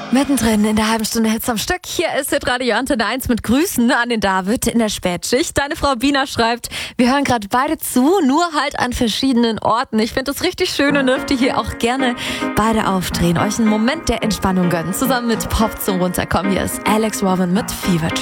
Mittendrin in der halben Stunde Hits am Stück. Hier ist Radio Antenne 1 mit Grüßen an den David in der Spätschicht. Deine Frau Bina schreibt, wir hören gerade beide zu, nur halt an verschiedenen Orten. Ich finde das richtig schön und dürft ihr hier auch gerne beide aufdrehen. Euch einen Moment der Entspannung gönnen. Zusammen mit Pop zum Runterkommen. Hier ist Alex Robin mit Fever.